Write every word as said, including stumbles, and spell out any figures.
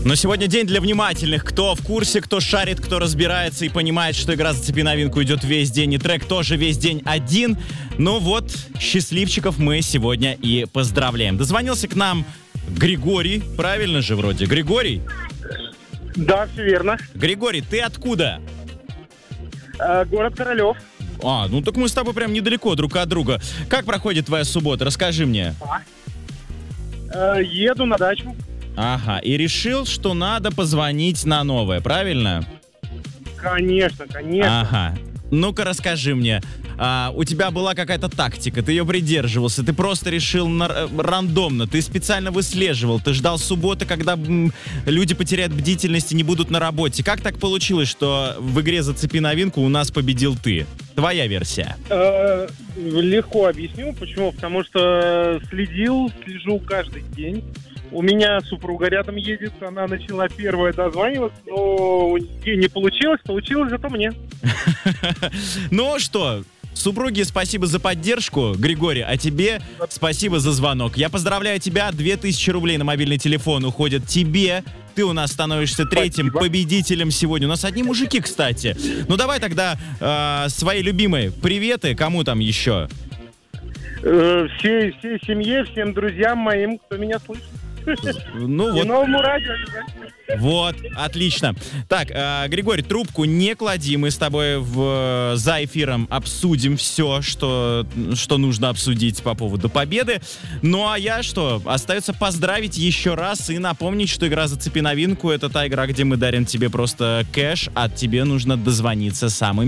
Но сегодня день для внимательных. Кто в курсе, кто шарит, кто разбирается и понимает, что игра «Зацепи новинку» идет весь день, и трек тоже весь день один. Ну вот, счастливчиков мы сегодня и поздравляем. Дозвонился к нам Григорий, правильно же вроде? Григорий? Да, все верно. Григорий, ты откуда? Э, город Королев. А, ну так мы с тобой прям недалеко друг от друга. Как проходит твоя суббота? Расскажи мне. Э, еду на дачу. Ага, и решил, что надо позвонить на новое, правильно? Конечно, конечно. Ага. Ну-ка расскажи мне, а, у тебя была какая-то тактика, ты ее придерживался, ты просто решил на, рандомно, ты специально выслеживал, ты ждал субботы, когда м, люди потеряют бдительность и не будут на работе. Как так получилось, что в игре «Зацепи новинку» у нас победил ты? Твоя версия. Э, легко объясню, почему. Потому что следил, слежу каждый день. У меня супруга рядом едет, она начала первая дозваниваться, но ей не получилось, получилось зато мне. Ну что, супруге спасибо за поддержку, Григорий, а тебе спасибо за звонок. Я поздравляю тебя, две тысячи рублей на мобильный телефон уходят тебе. Ты у нас становишься третьим Спасибо. победителем сегодня. У нас одни мужики, кстати. Ну давай тогда э, своей любимой приветы, кому там еще? Э, всей, всей семье, всем друзьям моим, кто меня слышит. Ну И вот. новому радио обязательно. Вот, отлично. Так, э, Григорий, трубку не клади, мы с тобой в, за эфиром обсудим все, что, что нужно обсудить по поводу победы. Ну а я что, остается поздравить еще раз и напомнить, что игра «Зацепи новинку» — это та игра, где мы дарим тебе просто кэш, а тебе нужно дозвониться самым